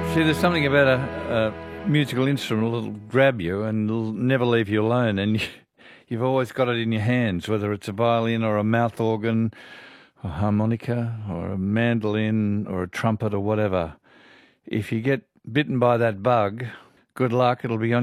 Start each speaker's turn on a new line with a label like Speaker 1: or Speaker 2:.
Speaker 1: See, there's something about a musical instrument that'll grab you and it'll never leave you alone, and you've always got it in your hands, whether it's a violin or a mouth organ, a harmonica or a mandolin or a trumpet or whatever. If you get bitten by that bug, good luck, it'll be on